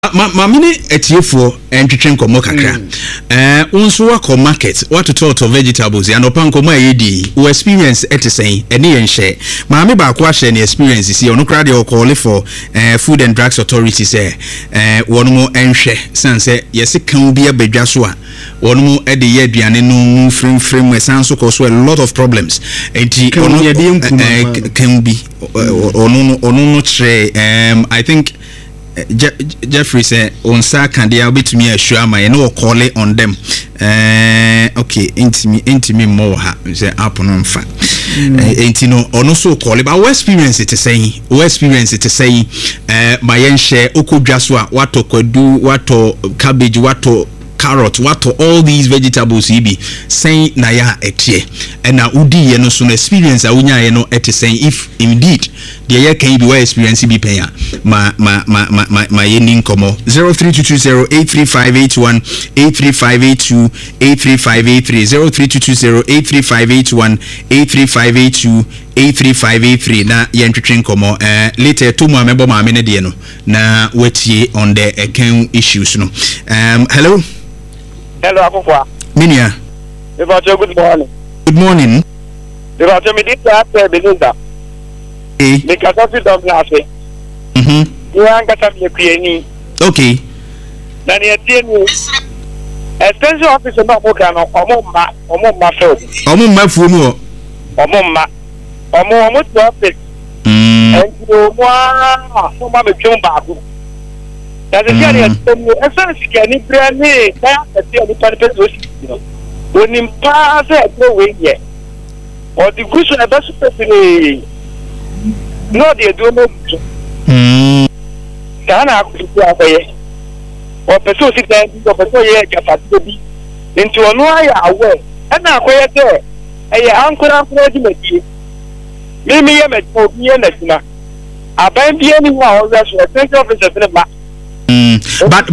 Mamine etiefo entwetwe nkomo kakra. Unso wako market, what to talk of vegetables and opan komo ayedi. We experience etisen eni yenhye. Mame ba kwa share ni experience si ono kra de o call for Food and Drugs Authority say wono mo enhwe sanse yesi kan bia badwa so a wono mo e de ye aduane no frame sanso cause a lot of problems. Enti ono kan bi ono tre I think Jeffrey said on Saturday I'll be to me assure my no call it on them. Okay, intimate more say up on fat. Ain't no or no so call it, but we experience it to say my share oko jaswa what to do what to cabbage what to carrot what to all these vegetables be saying na ya etie and na udi no so experience awunya ye no ete saying if indeed the year can be where experience be pay my ending komo 0322083581 83582 83583 0322083581 83582 83583 na yentwetwe komo later to mo member ma me ne de no na wetie on the account issues no hello Akufwa. Minia. Good morning. Good morning. Me did that Belinda. Because of the glass. You are going okay. Then you extension officer not working on my field. Almost office. And you want that's a essence can it brand new when in pass no way yet. Or the question of best person no they do no Ghana or person sit there or person capacity into a no aware and now quiet there a uncle regiment maybe a met I buy the anyone that's a thank officer for the back. But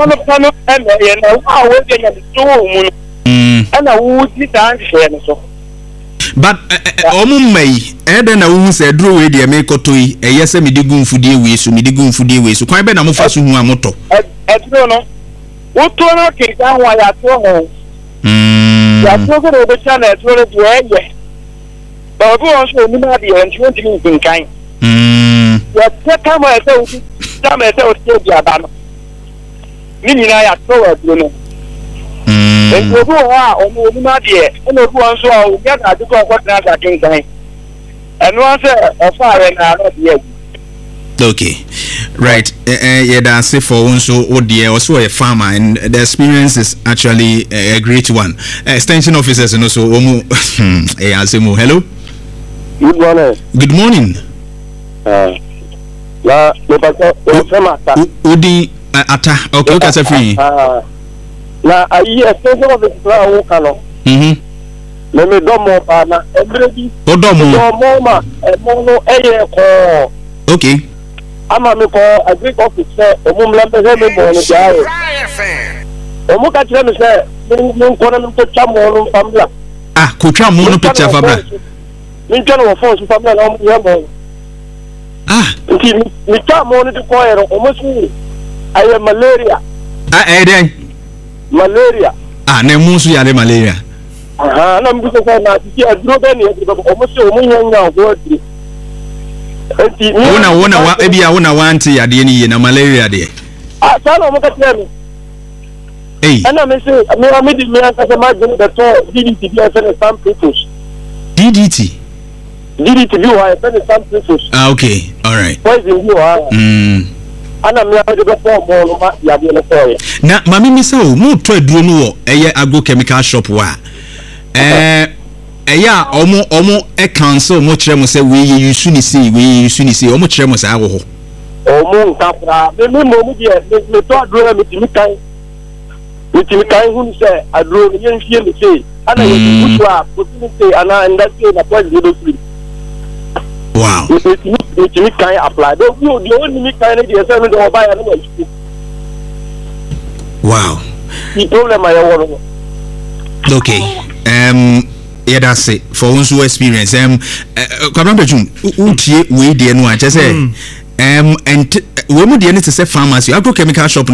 omumai ebe na wu se dro we de make kotoi eyese midigu mfudie we so kwan be na mo fa so hu amoto edro no wo to no kirika ho ya to ho ya to go do chana edro le do eye ba bo on so ni na de en 20 min kan ya teka mo ese Sama ese o ti aba no. Nini na ya to edro no. Engo bo ha o mo ni ma de e no bo nso a o ya ga de ko na sa kin kan. Eno ase o fa re na no de. Okay. Right. Yeah, that's it for one. So, also a farmer, and the experience is actually a great one. Extension officers, and also, hello. Good morning. Good morning. Udi ata. Okay, okay, that's free. Na ayi extension officers na wo kano. Me domo pa na every. Domo ma mo no eye ko. Okay. Ama me ko agric officer omum lambe he me mo no jae omu ka tire me se min ko na me to chamo no famla ko chamo no picture famla min tano wo phone famla na mo ya mo nti mi chamo no ko ero omu si aye malaria den malaria na mu su ya de malaria na mbu se na ti adro be ni e omu si omu nyanya go ti Wona wa ebia wona wanti ade ni ye na malaria de sana mo ka tell ana me say me di me aka se ma jeni the to DDT bi ase some people DDT bi wa ase some people okay all right poison bi wa ana me aka de for mo ma ya de no for na mami mi say o mo to aduro no wo eye agrochemical shop wa eya omo e council mo kire mo say we use ni say omo kire mo say awo omo nkapra me mo mu die me to aduro me timi kan hu say aduro me yen fie me say ana ye kutu a kutu say ana ndake na point do free wow me timi kan apply do you the only me kan dey say me do buy na mo wow the problem I want okay yeah, that's it. For one's experience, Kwabran Bejun, utie we de no a say and we mu de ne te say pharmacy agrochemical shop